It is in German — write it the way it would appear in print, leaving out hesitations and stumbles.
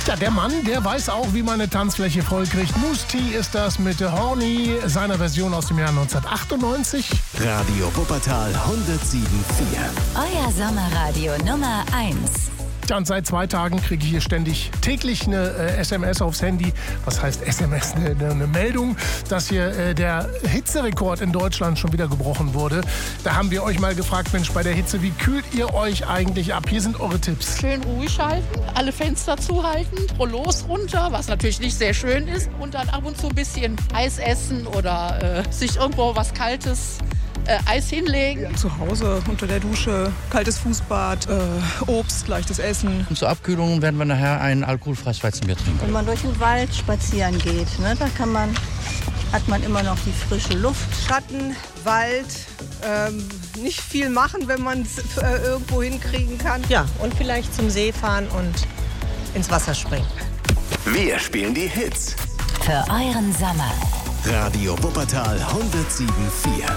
Ja, der Mann, der weiß auch, wie man eine Tanzfläche vollkriegt. Mousse-T ist das mit Horny, seiner Version aus dem Jahr 1998. Radio Wuppertal 107.4. Euer Sommerradio Nummer 1. Ja, und seit 2 Tagen kriege ich hier ständig täglich eine SMS aufs Handy. Was heißt SMS? Eine Meldung, dass hier der Hitzerekord in Deutschland schon wieder gebrochen wurde. Da haben wir euch mal gefragt, Mensch, bei der Hitze, wie kühlt ihr euch eigentlich ab? Hier sind eure Tipps. Schön ruhig halten, alle Fenster zuhalten, Rollos runter, was natürlich nicht sehr schön ist. Und dann ab und zu ein bisschen Eis essen oder sich irgendwo was Kaltes Eis hinlegen. Zu Hause unter der Dusche, kaltes Fußbad, Obst, leichtes Essen. Und zur Abkühlung werden wir nachher ein alkoholfreies Weizenbier trinken. Wenn man durch den Wald spazieren geht, ne, da hat man immer noch die frische Luft. Schatten, Wald, nicht viel machen, wenn man es irgendwo hinkriegen kann. Ja, und vielleicht zum See fahren und ins Wasser springen. Wir spielen die Hits. Für euren Sommer. Radio Wuppertal 107.4.